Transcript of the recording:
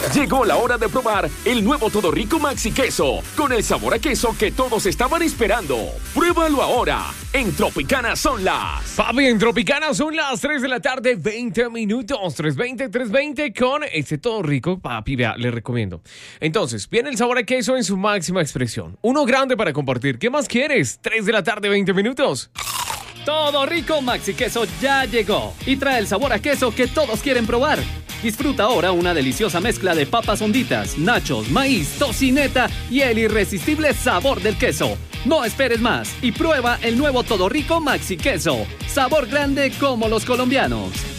Llegó la hora de probar el nuevo Todo Rico Maxi Queso, con el sabor a queso que todos estaban esperando. ¡Pruébalo ahora! En Tropicana son las... Papi, en Tropicana son las 3 de la tarde, 20 minutos. 320 con este Todo Rico. Papi, vea, le recomiendo. Entonces, viene el sabor a queso en su máxima expresión. Uno grande para compartir. ¿Qué más quieres? 3 de la tarde, 20 minutos. Todo Rico Maxi Queso ya llegó y trae el sabor a queso que todos quieren probar. Disfruta ahora una deliciosa mezcla de papas honditas, nachos, maíz, tocineta y el irresistible sabor del queso. No esperes más y prueba el nuevo Todo Rico Maxi Queso. Sabor grande como los colombianos.